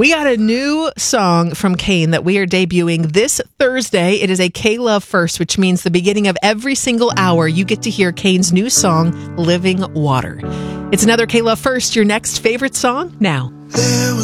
We got a new song from Kane that we are debuting this Thursday. It is a K-Love First, which means the beginning of every single hour, you get to hear Kane's new song, Living Water. It's another K-Love First, your next favorite song now.